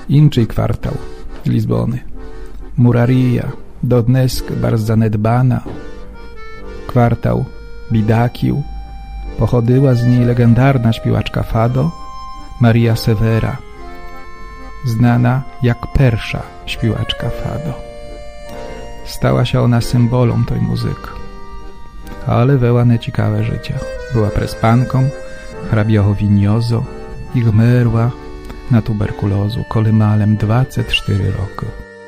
Inczy kwartał Lizbony. Muraria do dnesk bardzo zanedbana. Kwartał bidakił. Pochodziła z niej legendarna śpiewaczka fado Maria Severa, znana jak pierwsza śpiewaczka fado. Stała się ona symbolą tej muzyki, ale weła nieciekawe życie. Była prespanką hrabioho Vignoso i gmerła na tuberkulozu, koli malem 24 roki.